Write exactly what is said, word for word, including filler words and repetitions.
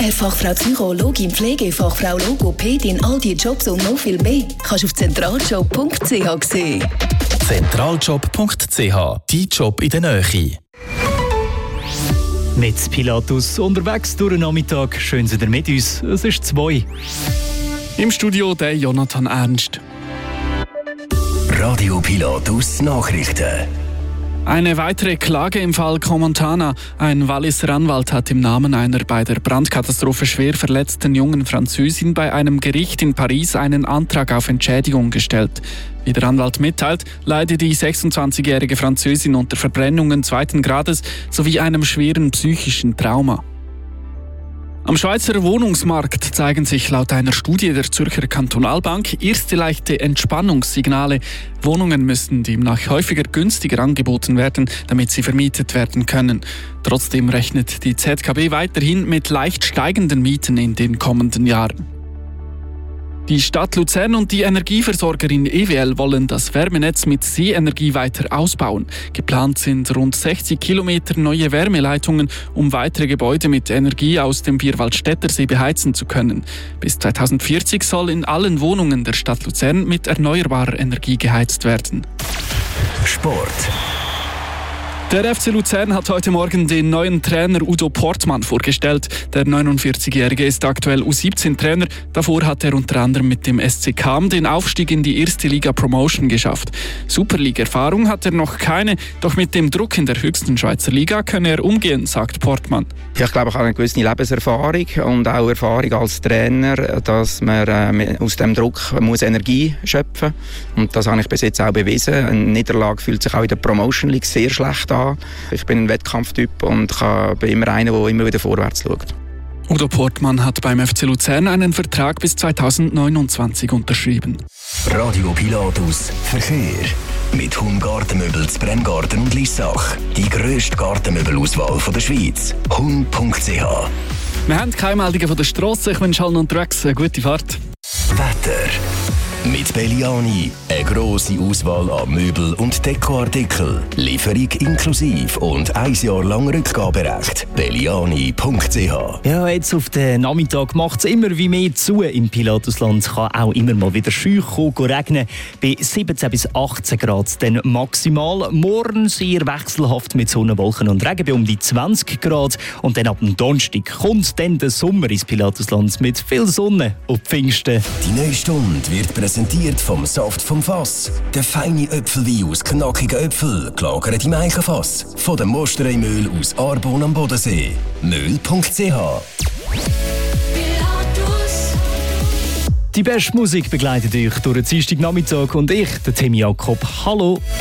R, Fachfrau Psychologin, Pflege, Fachfrau Logopädin, all diese Jobs und noch viel mehr kannst du auf zentraljob punkt c h sehen. zentraljob punkt c h, dein Job in der Nähe. Mit Pilatus unterwegs durch den Nachmittag. Schön, seid ihr mit uns. Es ist zwei. Im Studio der Jonathan Ernst. Radio Pilatus Nachrichten. Eine weitere Klage im Fall Comontana. Ein Walliser Anwalt hat im Namen einer bei der Brandkatastrophe schwer verletzten jungen Französin bei einem Gericht in Paris einen Antrag auf Entschädigung gestellt. Wie der Anwalt mitteilt, leidet die sechsundzwanzigjährige Französin unter Verbrennungen zweiten Grades sowie einem schweren psychischen Trauma. Am Schweizer Wohnungsmarkt zeigen sich laut einer Studie der Zürcher Kantonalbank erste leichte Entspannungssignale. Wohnungen müssen demnach häufiger günstiger angeboten werden, damit sie vermietet werden können. Trotzdem rechnet die Z K B weiterhin mit leicht steigenden Mieten in den kommenden Jahren. Die Stadt Luzern und die Energieversorgerin E W L wollen das Wärmenetz mit Seeenergie weiter ausbauen. Geplant sind rund sechzig Kilometer neue Wärmeleitungen, um weitere Gebäude mit Energie aus dem Vierwaldstättersee beheizen zu können. Bis zweitausendvierzig soll in allen Wohnungen der Stadt Luzern mit erneuerbarer Energie geheizt werden. Sport. Der F C Luzern hat heute Morgen den neuen Trainer Udo Portmann vorgestellt. Der neunundvierzigjährige ist aktuell U siebzehn Trainer. Davor hat er unter anderem mit dem S C Cham den Aufstieg in die erste Liga Promotion geschafft. Superliga-Erfahrung hat er noch keine, doch mit dem Druck in der höchsten Schweizer Liga könne er umgehen, sagt Portmann. Ich glaube, ich habe eine gewisse Lebenserfahrung und auch Erfahrung als Trainer, dass man äh, aus dem Druck muss Energie schöpfen muss. Und das habe ich bis jetzt auch bewiesen. Eine Niederlage fühlt sich auch in der Promotion League sehr schlecht an. Ich bin ein Wettkampftyp und bin immer einer, der immer wieder vorwärts schaut. Udo Portmann hat beim F C Luzern einen Vertrag bis zweitausendneunundzwanzig unterschrieben. Radio Pilatus Verkehr. Mit Hum Gartenmöbel zu Bremgarten und Lissach. Die grösste Gartenmöbelauswahl der Schweiz. hum punkt c h. Wir haben keine Meldungen von der Strasse. Ich wünsche allen unterwegs eine gute Fahrt. Wetter. Mit Belliani. Eine grosse Auswahl an Möbel- und Dekoartikeln. Lieferung inklusive und ein Jahr lang Rückgaberecht. belliani punkt c h. Ja, jetzt auf den Nachmittag macht es immer wie mehr zu. Im Pilatusland kann auch immer mal wieder scheuch kommen, regnen. Bei siebzehn bis achtzehn Grad dann maximal. Morgen sehr wechselhaft mit Sonne, Wolken und Regen bei um die zwanzig Grad. Und dann ab dem Donnerstag kommt dann der Sommer ins Pilatusland mit viel Sonne und Pfingsten. Die neue Stunde wird präsentiert vom Saft vom Fass. Der feine Äpfelwein aus knackigen Äpfeln, gelagert im Eichenfass. Von dem Mosterei-Mehl aus Arbon am Bodensee. Mehl punkt c h. Die beste Musik begleitet euch durch den Dienstagnachmittag und ich, der Tim Jakob. Hallo!